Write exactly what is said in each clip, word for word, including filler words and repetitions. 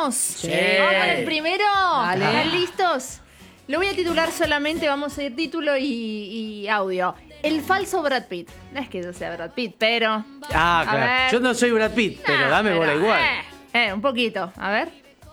¿Arrancamos? Sí. Vamos con el primero. Dale. ¿Están listos? Lo voy a titular solamente, vamos a ir título y, y audio. El falso Brad Pitt. No es que yo sea Brad Pitt, pero... Ah, A claro. ver. Yo no soy Brad Pitt, pero Nah, dame pero, bola igual. Eh, eh, un poquito. A ver.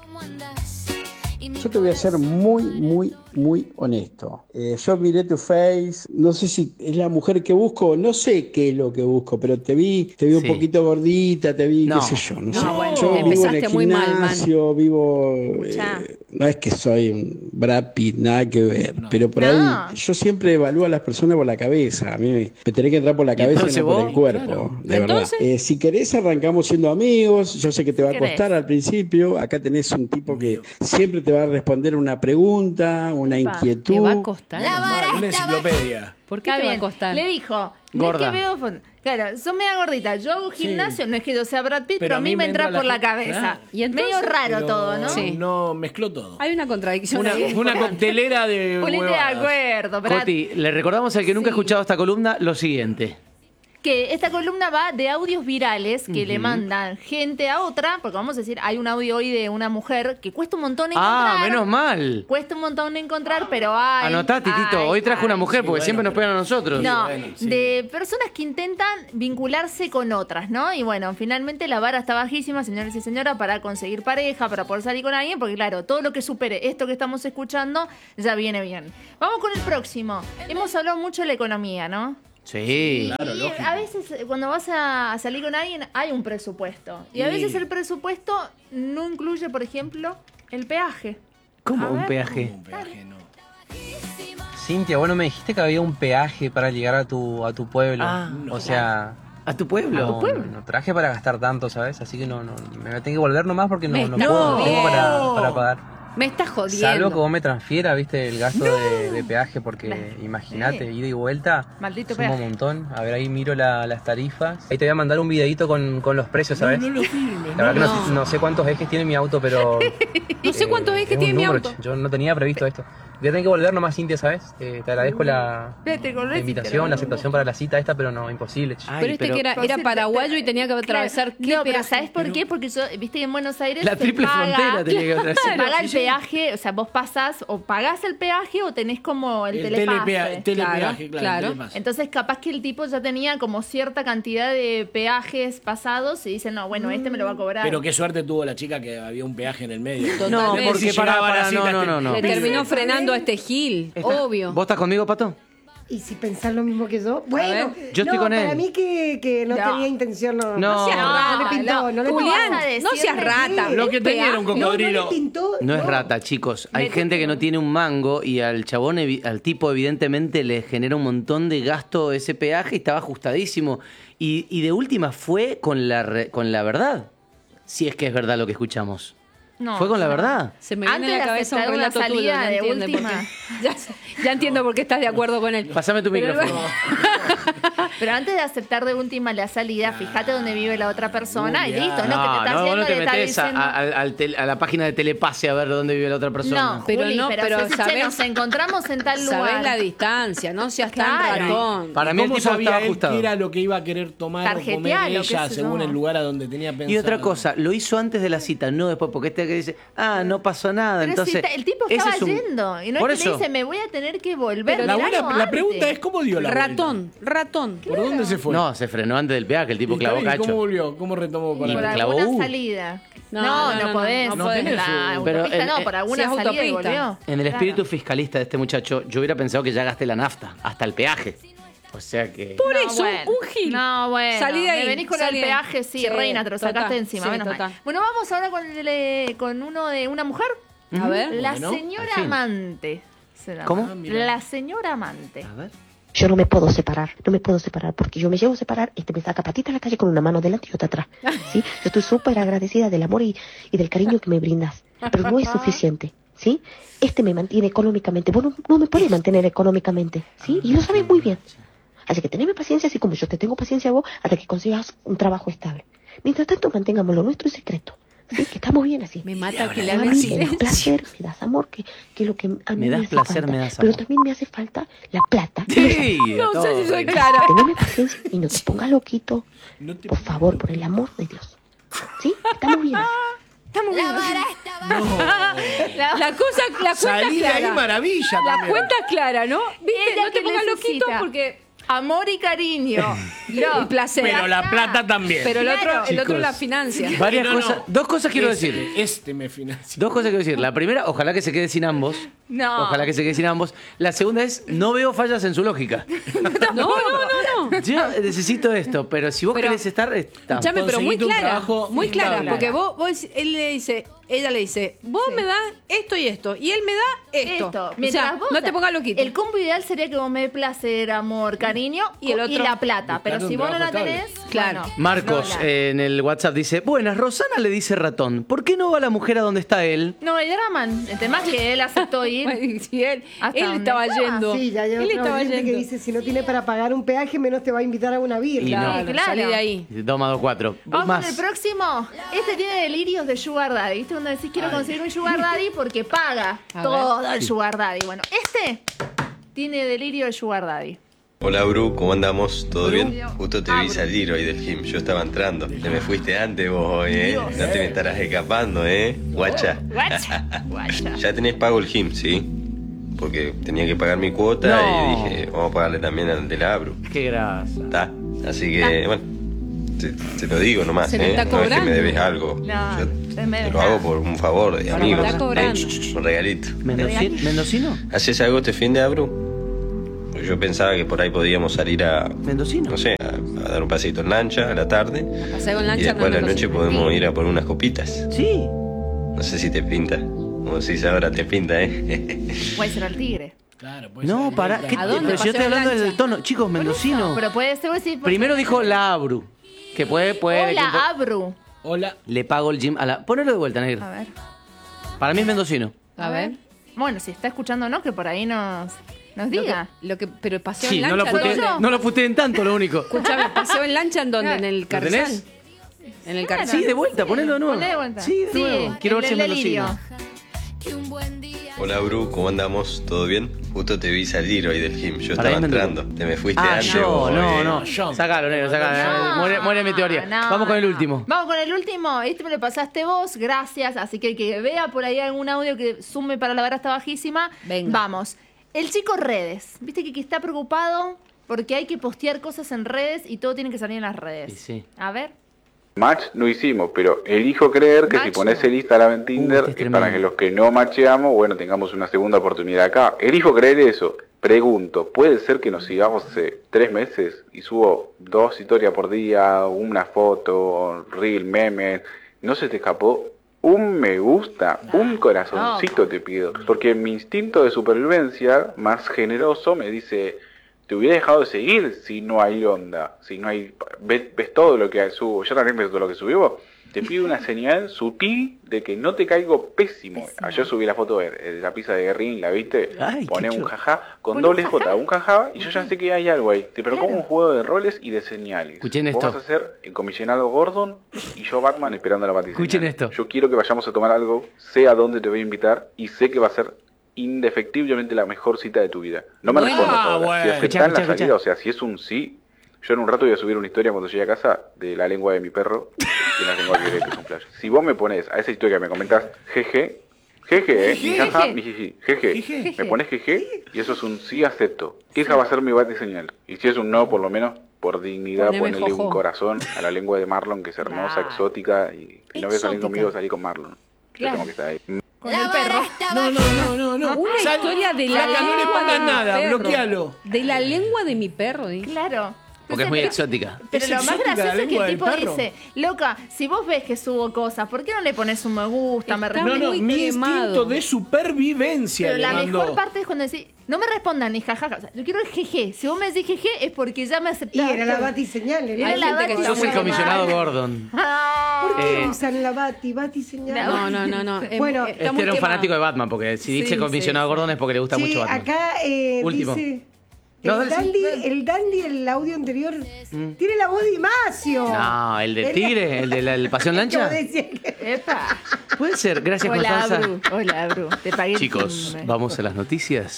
Yo te voy a ser muy, muy, muy honesto. Eh, yo miré tu face, no sé si es la mujer que busco, no sé qué es lo que busco, pero te vi, te vi un Sí. poquito gordita, te vi, No. qué sé yo, no, No, sé. bueno, yo vivo en empezaste el muy mal, man. gimnasio, vivo, Escuchá. eh, no es que soy un Brad Pitt, nada que ver, pero por No. ahí yo siempre evalúo a las personas por la cabeza, a mí me, me tenés que entrar por la ¿Y cabeza y entonces no por vos? el cuerpo, Claro. de verdad. ¿Entonces? Eh, si querés arrancamos siendo amigos, yo sé que te va a ¿Qué querés? costar al principio, acá tenés un tipo que siempre te va a responder una pregunta, una Epa, inquietud. ¿Te va a costar? Una enciclopedia. ¿Por qué Está te va a bien. costar? Le dijo. No Gorda. es que veo... fon- Claro, son media gordita. Yo hago gimnasio, no es que yo sea Brad Pitt, pero, a mí me entra por la cabeza. Claro. ¿Y entonces? Medio raro Pero todo, ¿no? Sí. No, mezcló todo. Hay una contradicción Una, ahí. una coctelera de Ponete de huevadas. acuerdo, Brad. Coti, le recordamos al que nunca ha Sí. escuchado esta columna lo siguiente. Que esta columna va de audios virales que le mandan gente a otra, porque vamos a decir, hay un audio hoy de una mujer que cuesta un montón encontrar. Ah, menos mal. Cuesta un montón encontrar, pero hay... Anotá, Titito. hay, Hoy trajo hay. una mujer porque bueno, siempre nos pero- pegan a nosotros. No, bueno, sí. de personas que intentan vincularse con otras, ¿no? Y bueno, finalmente la vara está bajísima, señores y señoras, para conseguir pareja, para poder salir con alguien, porque claro, todo lo que supere esto que estamos escuchando ya viene bien. Vamos con el próximo. Hemos hablado mucho de la economía, ¿no? Sí. Claro, Y lógico. a veces eh, cuando vas a, a salir con alguien hay un presupuesto. Y a Sí. veces el presupuesto no incluye, por ejemplo, el peaje. ¿Cómo A un ver. peaje? Un peaje, no. Cintia, bueno, me dijiste que había un peaje para llegar a tu, a tu pueblo. Ah, o sea, ¿A tu pueblo? no, no, no traje para gastar tanto, ¿sabes? Así que no, no me tengo que volver nomás porque no, Me no está puedo, no tengo para, jodiendo. para pagar. Me estás jodiendo. Salvo que vos me transfieras, viste, el gasto de, de peaje, porque Claro. imagínate, Sí. ida y vuelta, Maldito suma peaje. un montón. A ver, ahí miro la- las tarifas. Ahí te voy a mandar un videito con, con los precios, ¿sabes? No lo filmes. La verdad que no, no. no sé cuántos ejes tiene mi auto, pero... No sé cuántos ejes es un tiene mi número, auto. Yo no tenía previsto esto. Voy a tener que volver nomás, Cintia, ¿sabes? Eh, te agradezco la, Vete, con la invitación, la aceptación para la cita esta, pero no, imposible. che. Ay, Pero este que era, era paraguayo y tenía que atravesar. Claro. ¿qué No, pero peaje? ¿sabes por qué? Porque yo, viste que en Buenos Aires La se triple paga, frontera tenía que se atravesar. paga el peaje, o sea, vos pasás o pagás el peaje o tenés como el, El telepase. telepea- telepeaje, claro. claro. el telepase. Entonces capaz que el tipo ya tenía como cierta cantidad de peajes pasados y dice, no, bueno, este me lo va a cobrar. Pero qué suerte tuvo la chica que había un peaje en el medio. No, Totalmente. porque Si para, llegaba para, la cita, no, no, no, no. Le terminó frenando a este Gil, obvio. ¿Vos estás conmigo, Pato? Y si pensás lo mismo que yo, bueno, ver, yo estoy no, con él. para mí que, que no, No. tenía intención, no, No. seas rata, no le pintó, no, le pintó. Julián, vas a decir no seas de rata. qué? Lo que tenía era un No, no cocodrilo. le pintó. No es rata, chicos. Hay gente que no tiene un mango y al chabón, evi- al tipo, evidentemente le genera un montón de gasto ese peaje y estaba ajustadísimo. Y, y de última fue con la, re- con la verdad. Si es que es verdad lo que escuchamos. No, fue con la no. verdad. Se me viene Antes a la de cabeza un aceptar una relato tuyo. salida Ya de entiende por última. qué. Ya, ya entiendo por qué estás de acuerdo con él. Pásame tu Pero micrófono. Pero antes de aceptar de última la salida, fíjate dónde vive la otra persona y Uy, listo, ya. ¿no? que te estás no, vos yendo no te le estás metés a, diciendo... a- al- al tel- a la página de Telepase a ver dónde vive la otra persona. No, Pero Juli, no, pero, pero se- che, sabés- nos encontramos en tal lugar. Sabés la distancia, no seas tan Claro. ratón. Para mí el ¿Cómo tipo sabía estaba él ajustado. qué era lo que iba a querer tomar o Tarjetealo, comer qué ella sé según yo. el lugar a donde tenía pensado? Y otra cosa, lo hizo antes de la cita, no después, porque este que dice, ah, no pasó nada. Pero entonces, si ta- el tipo ese estaba es un- yendo y no Por es que le eso. dice, me voy a tener que volver. La, miralo buena- la antes. pregunta es, ¿cómo dio la vuelta? Ratón, ratón. ¿Por dónde se fue? No, se frenó antes del peaje, el tipo ¿Y clavó está bien? cacho. ¿Cómo volvió? ¿Cómo retomó Y para por me atrás? clavó alguna U. salida. No, No, no, no, no, podés. no No podés. tenés La U. Pero autopista en- no, en- por alguna si es salida y autopista. volvió. En el espíritu Claro. fiscalista de este muchacho, yo hubiera pensado que ya gasté la nafta, hasta el peaje. O sea que... Por No, eso, bueno. un gil. No, bueno. Salí de ahí. Me venís con salí el de ahí. peaje, sí, Sí, reina, te lo sacaste total, encima, sí, menos total. mal. Bueno, vamos ahora con, el, eh, con uno de una mujer. A ver. La Bueno, señora al fin. amante. se llama. ¿Cómo? Ah, mira. La señora amante. A ver. Yo no me puedo separar, no me puedo separar, porque yo me llevo a separar, este me saca patita a la calle con una mano delante y otra atrás. ¿Sí? Yo estoy súper agradecida del amor y, y del cariño que me brindas, pero no es suficiente, ¿sí? Este me mantiene económicamente, vos no, no me podés mantener económicamente, ¿sí? Y lo sabes muy bien. Así que teneme paciencia, así como yo te tengo paciencia a vos, hasta que consigas un trabajo estable. Mientras tanto, mantengamos lo nuestro en secreto. Sí, que estamos bien así. Me mata que le A hagan mí me das silencio. placer, me das amor, que, que es lo que a mí Me me, das hace placer, falta. me das Pero amor. también me hace falta la plata. y los Sí, No todo. sé si soy clara. Teneme paciencia y no te pongas loquito. No te Por favor, por el amor de Dios. ¿Sí? Estamos bien así. Está muy bien. La- La cosa, la cuenta Salí de ahí, clara. maravilla. La también. cuenta clara, ¿no? ¿Viste? Ella No te que pongas loquito necesita porque... amor y cariño. Y placer. Pero la plata también. Pero el otro, Claro. el otro Chicos. la financia. Varias No, no. cosas. Dos cosas quiero Este, decir. Este me financia. Dos cosas quiero decir. La primera, ojalá que se quede sin ambos. No. Ojalá que se quede sin ambos. La segunda es, no veo fallas en su lógica. No, no, no, no. Yo necesito esto, pero si vos Pero- querés estar, está. Escuchame, pero muy Conseguite un clara. trabajo Muy clara. estable. Porque vos, vos, él le dice, ella le dice, vos me das esto y esto. Y él me da esto. Esto. O Mientras sea, vos- no te pongas loquito. El combo ideal sería que vos me dé placer, amor, cariño Y el otro- la plata. Pero Buscar si un vos no la trabajo tenés, estable. Claro. bueno, Marcos no, la- eh, en el WhatsApp dice, buenas, Rosana le dice ratón. ¿Por qué no va la mujer a donde está él? No hay drama. El tema es que él aceptó ir. Bueno, si él, ¿Hasta él dónde estaba estaba? yendo. Sí, ya hay él otra estaba gente yendo. que dice, si no tiene para pagar un peaje, menos te va a invitar a una birra. Y no. Claro, Claro. salí de ahí. dos más dos, cuatro. Vamos Más. con el próximo. Este tiene delirios de Sugar Daddy. ¿Viste? Cuando decís quiero conseguir un Sugar Daddy porque paga A todo el Sugar Daddy. Bueno, este tiene delirio de Sugar Daddy. Hola Bru, ¿cómo andamos? ¿Todo Bru. bien? Justo te Ah, vi Bru. salir hoy del gym, yo estaba entrando. Te me fuiste antes vos hoy, ¿eh? Dios. No te me estarás escapando, ¿eh? Guacha. Guacha, guacha. Ya tenés pago el gym, ¿sí? Porque tenía que pagar mi cuota No. y dije, vamos a pagarle también al de la Bru. Qué grasa. ¿Está? Así que, bueno, te, te lo digo nomás, Se le ¿eh? está No es que cobrando. me debes algo. No, Yo se me te debe lo hago nada. por un favor de Ahora me amigos. está cobrando. ¿eh? Un regalito. ¿Mendoci- ¿Mendocino? ¿Haces algo este fin de Abru? Porque yo pensaba que por ahí podíamos salir a, ¿Mendocino? no sé, a, a dar un pasito en lancha a la tarde. Paseo en Y lancha. después a la no, no, noche no. podemos ir a por unas copitas. Sí. No sé si te pinta. Como decís ahora, te pinta, ¿eh? Puede ser al tigre. Claro, puede No, ser para. directa. ¿qué- ¿A dónde? Pero si yo estoy Paseo en hablando lancha. del tono. Chicos, mendocino. Pero puede ser decir. Primero dijo la Abru. Que puede, puede. que Hola, po- Abru. Hola. Le pago el gym a la. Ponelo de vuelta, negro. A ver. Para mí es mendocino. A ver. Bueno, si está escuchando, no, que por ahí nos, nos Lo que, diga. lo que, pero paseo Sí, en no lancha. lo, puteen, ¿dónde? no lo puteen tanto, lo único. Escuchame, paseo en lancha en dónde? Claro. En el ¿Lo Carrizal. tenés? En el Claro. Carrizal. Sí, de vuelta, ponelo de nuevo. Ponle de vuelta. Sí, de Sí, nuevo. Quiero el ver si es del delirio. mendocino. Hola Bru, ¿cómo andamos? ¿Todo bien? Justo te vi salir hoy del gym, yo Para estaba ahí me entrando. Te me fuiste Ah, antes yo, vos, no, ¿eh? no. Yo. Sácalo, negro, sácalo. No, muere, muere mi teoría. no, Vamos con el no. último. Vamos con el último. Este me lo pasaste vos, gracias. Así que el que vea por ahí algún audio que sume para la vara está bajísima. Venga. Vamos. El chico redes. Viste que, que está preocupado porque hay que postear cosas en redes y todo tiene que salir en las redes. Y sí. A ver. Match no hicimos, pero elijo creer que Match si pones no. el Instagram en Tinder Uh, este es es para tremendo. que los que no macheamos, bueno, tengamos una segunda oportunidad acá. Elijo creer eso. Pregunto, ¿puede ser que nos sigamos hace tres meses y subo dos historias por día, una foto, reel, memes? ¿No se te escapó? Un me gusta, un corazoncito te pido. Porque mi instinto de supervivencia más generoso me dice... Te hubiera dejado de seguir si no hay onda, si no hay... Ves, ves todo lo que subo, yo también ves todo lo que subió. Te pido una señal sutil de que no te caigo pésimo. Pésimo. Ayer subí la foto de, de la pizza de Guerrín, ¿la viste? Ay, Poné qué un chulo. jajá con Pon doble un J, jajá. un jajá, y yo ya sé que hay algo ahí. Te propongo Claro. un juego de roles y de señales. Escuchen Vos esto. vas a ser el comisionado Gordon y yo Batman esperando la batiseñal. Escuchen esto. Yo quiero que vayamos a tomar algo, sé a dónde te voy a invitar y sé que va a ser indefectiblemente la mejor cita de tu vida. No me Bueno. respondas Ah, ahora. bueno. Si Escuchá, aceptás la escuchá, salida, escuchá. o sea, si es un sí, yo en un rato voy a subir una historia cuando llegue a casa de la lengua de mi perro y la lengua que es un flash. Si vos me pones a esa historia que me comentás, jeje, jeje, eh, mi jaja, mi jiji, jeje, Jeje. me pones jeje y eso es un sí acepto. Esa va a ser mi bate señal. Y si es un no, por lo menos por dignidad, Poneme ponerle jojo. un corazón a la lengua de Marlon, que es hermosa, Claro. exótica, y si no quieres salir Exótica. conmigo, salí con Marlon. Yo Claro. tengo que estar ahí. Con el perro. No, no, no, no, no. Una Sal- historia de la Flaca, no le lengua pongas de mi nada, perro. bloquealo. De la lengua de mi perro, di. Claro. Porque es muy exótica. Pero Es lo más exótica la gracioso es que lengua el del tipo perro. dice, loca, si vos ves que subo cosas, ¿por qué no le pones un me gusta? Me Está No, responde? no, muy mi quemado. instinto de supervivencia Pero le la mandó. mejor parte es cuando decís, no me respondan ni jajaja. O sea, yo quiero el jeje. Si vos me decís jeje es porque ya me Y aceptaste. era la batiseñal, ¿eh? Era Hay la gente que bati- está Sos el muy comisionado mal. Gordon. Ah. ¿Por qué Eh, usan la bati, batiseñal? No, no, no, no. Eh, Bueno, eh, está Este muy era un quemado. fanático de Batman, porque si Sí, dice comisionado sí, Gordon es porque le gusta Sí, mucho Batman. acá eh, Último. dice... No, el, dale, sí, dandy, dale. el dandy, el audio anterior, tiene la voz de Imacio. No, el del El- tigre, el de la el Pasión Como Lancha. decía que- Epa. Puede ser, gracias Hola, Constanza. Bru. Hola, Bru. Te pagué el Chicos, timbre. vamos a las noticias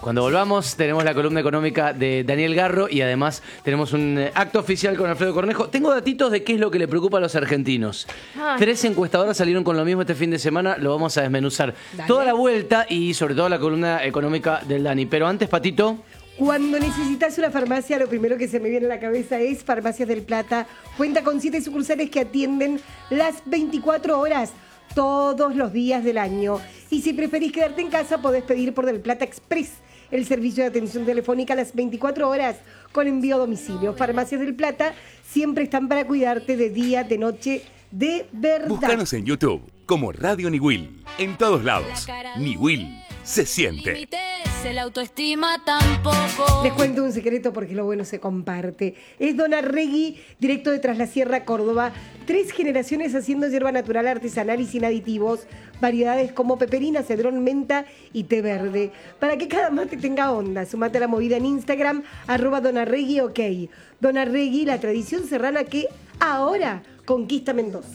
Cuando volvamos tenemos la columna económica de Daniel Garro y además tenemos un eh, acto oficial con Alfredo Cornejo. Tengo datitos de qué es lo que le preocupa a los argentinos. Ay. Tres encuestadoras salieron con lo mismo este fin de semana, lo vamos a desmenuzar. Dale. Toda la vuelta y sobre todo la columna económica del Dani. Pero antes, Patito... Cuando necesitas una farmacia, lo primero que se me viene a la cabeza es Farmacias del Plata. Cuenta con siete sucursales que atienden las veinticuatro horas, todos los días del año. Y si preferís quedarte en casa, podés pedir por Del Plata Express, el servicio de atención telefónica a las veinticuatro horas con envío a domicilio. Farmacias del Plata siempre están para cuidarte de día, de noche, de verdad. Búscanos en YouTube como Radio Niwil. En todos lados. Niwil se siente. El autoestima tampoco. Les cuento un secreto porque lo bueno se comparte. Es Don Arregui, directo de Tras la Sierra, Córdoba. Tres generaciones haciendo hierba natural, artesanal y sin aditivos. Variedades como peperina, cedrón, menta y té verde. Para que cada mate tenga onda. Sumate a la movida en Instagram, arroba Don Arregui, ok. Don Arregui, la tradición serrana que ahora conquista Mendoza.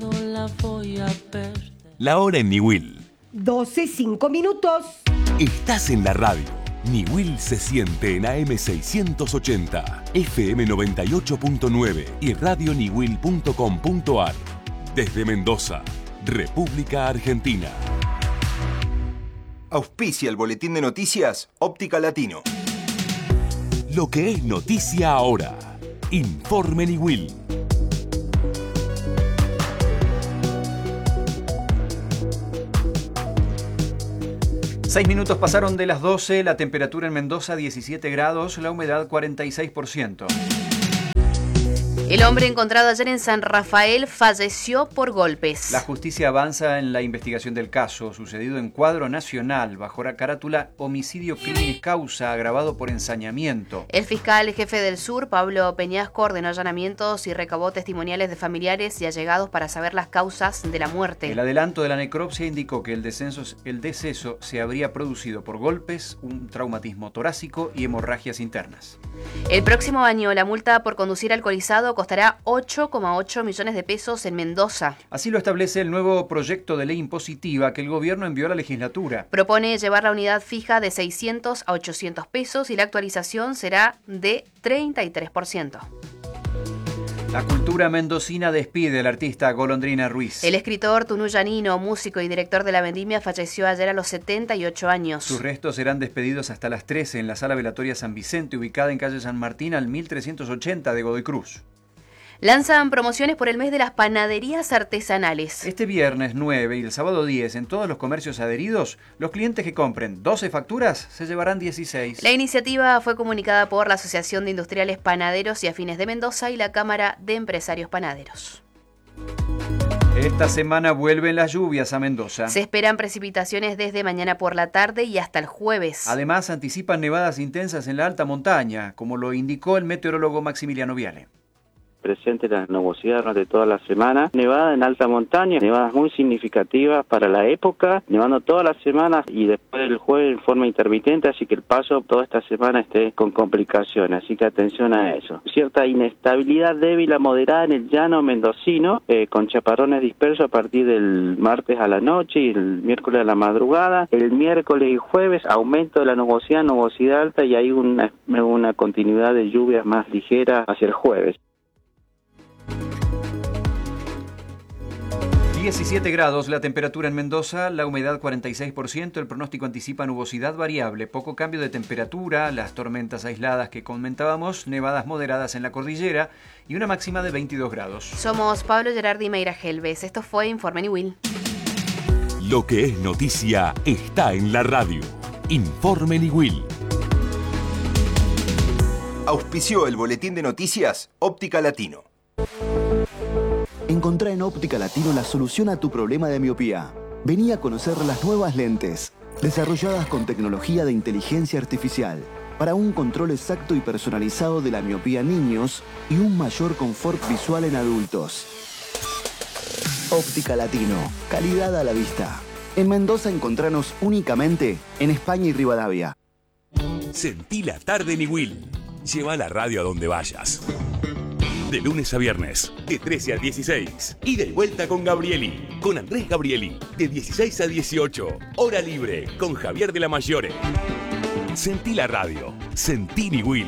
La hora en Niwil. doce, cinco minutos. Estás en la radio. Niwil se siente en A M seiscientos ochenta, F M noventa y ocho punto nueve y radio niwil punto com punto ar. Desde Mendoza, República Argentina. Auspicia el boletín de noticias Óptica Latino. Lo que es noticia ahora. Informe Niwil. Seis minutos pasaron de las doce, la temperatura en Mendoza diecisiete grados, la humedad cuarenta y seis por ciento. El hombre encontrado ayer en San Rafael falleció por golpes. La justicia avanza en la investigación del caso, sucedido en cuadro nacional, bajo la carátula Homicidio Crímenes Causa, agravado por ensañamiento. El fiscal jefe del Sur, Pablo Peñasco, ordenó allanamientos y recabó testimoniales de familiares y allegados para saber las causas de la muerte. El adelanto de la necropsia indicó que el deceso, el deceso se habría producido por golpes, un traumatismo torácico y hemorragias internas. El próximo año, la multa por conducir alcoholizado costará ocho coma ocho millones de pesos en Mendoza. Así lo establece el nuevo proyecto de ley impositiva que el gobierno envió a la legislatura. Propone llevar la unidad fija de seiscientos a ochocientos pesos y la actualización será de treinta y tres por ciento. La cultura mendocina despide al artista Golondrina Ruiz. El escritor tunuyanino, músico y director de La Vendimia falleció ayer a los setenta y ocho años. Sus restos serán despedidos hasta las trece en la Sala Velatoria San Vicente, ubicada en calle San Martín al mil trescientos ochenta de Godoy Cruz. Lanzan promociones por el mes de las panaderías artesanales. Este viernes nueve y el sábado diez en todos los comercios adheridos, los clientes que compren doce facturas se llevarán dieciséis. La iniciativa fue comunicada por la Asociación de Industriales Panaderos y Afines de Mendoza y la Cámara de Empresarios Panaderos. Esta semana vuelven las lluvias a Mendoza. Se esperan precipitaciones desde mañana por la tarde y hasta el jueves. Además, anticipan nevadas intensas en la alta montaña, como lo indicó el meteorólogo Maximiliano Viale. Presente la nubosidad durante toda la semana, nevada en alta montaña, nevadas muy significativas para la época, nevando todas las semanas y después del jueves en forma intermitente, así que el paso toda esta semana esté con complicaciones, así que atención a eso. Cierta inestabilidad débil a moderada en el llano mendocino, eh, con chaparrones dispersos a partir del martes a la noche y el miércoles a la madrugada. El miércoles y jueves aumento de la nubosidad, nubosidad alta y hay una, una continuidad de lluvias más ligeras hacia el jueves. diecisiete grados la temperatura en Mendoza, la humedad cuarenta y seis por ciento, el pronóstico anticipa nubosidad variable, poco cambio de temperatura, las tormentas aisladas que comentábamos, nevadas moderadas en la cordillera y una máxima de veintidós grados. Somos Pablo Gerardi Meira Gelves, esto fue Informe Niwil. Lo que es noticia está en la radio. Informe Niwil. Auspició el boletín de noticias Óptica Latino. Encontrá en Óptica Latino la solución a tu problema de miopía. Vení a conocer las nuevas lentes, desarrolladas con tecnología de inteligencia artificial, para un control exacto y personalizado de la miopía en niños y un mayor confort visual en adultos. Óptica Latino, calidad a la vista. En Mendoza encontranos únicamente en España y Rivadavia. Sentí la tarde Niwil. Lleva la radio a donde vayas. De lunes a viernes, de trece a dieciséis. Ida y vuelta con Gabrieli, con Andrés Gabrieli, de dieciséis a dieciocho. Hora libre, con Javier de la Mayore. Sentí la radio. Sentí Niwil.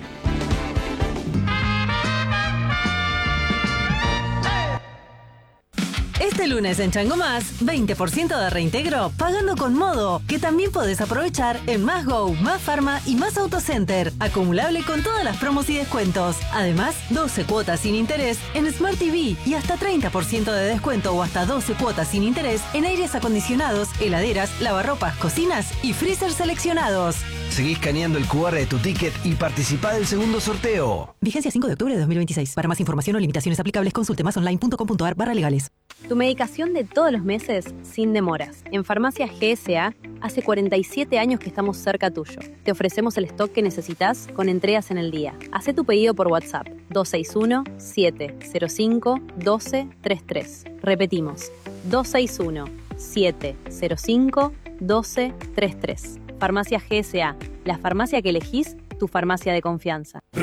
Este lunes en Chango Más, veinte por ciento de reintegro pagando con Modo, que también podés aprovechar en Más Go, Más Pharma y Más Autocenter, acumulable con todas las promos y descuentos. Además, doce cuotas sin interés en Smart T V y hasta treinta por ciento de descuento o hasta doce cuotas sin interés en aires acondicionados, heladeras, lavarropas, cocinas y freezer seleccionados. Seguí escaneando el cu erre de tu ticket y participá del segundo sorteo. Vigencia cinco de octubre de dos mil veintiséis. Para más información o limitaciones aplicables, consulte masonline.com.ar barra legales. Tu medicación de todos los meses sin demoras. En Farmacias G S A, hace cuarenta y siete años que estamos cerca tuyo. Te ofrecemos el stock que necesitas con entregas en el día. Hacé tu pedido por WhatsApp dos seis uno, siete cero cinco, uno dos tres tres. Repetimos, dos seis uno, siete cero cinco, uno dos tres tres. Farmacias G S A, la farmacia que elegís, tu farmacia de confianza.